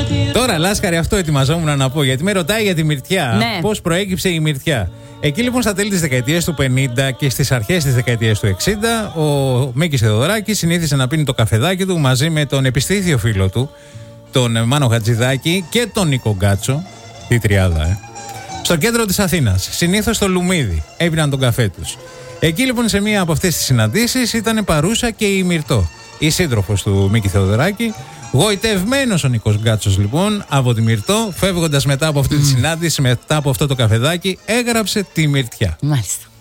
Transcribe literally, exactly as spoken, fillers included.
Τώρα, Λάσκαρη, αυτό ετοιμαζόμουν να πω, γιατί με ρωτάει για τη μυρτιά. Ναι. Πώς προέκυψε η μυρτιά. Εκεί λοιπόν στα τέλη της δεκαετίας του πενήντα και στις αρχές της δεκαετίας του εξήντα, ο Μίκης Θεοδωράκης συνήθιζε να πίνει το καφεδάκι του μαζί με τον επιστήθιο φίλο του, τον Μάνο Χατζηδάκη και τον Νίκο Γκάτσο, τη τριάδα, ε. στο κέντρο της Αθήνας, συνήθως στο Λουμίδι, έπιναν τον καφέ τους. Εκεί λοιπόν σε μία από αυτές τις συναντήσεις ήταν παρούσα και η Μυρτώ, η σύντροφος του Μίκη Θεοδωράκη. Γοητευμένος ο Νίκος Γκάτσος λοιπόν από τη Μυρτώ, φεύγοντας μετά από αυτή τη συνάντηση, μετά από αυτό το καφεδάκι, έγραψε τη Μυρτιά. Μάλιστα.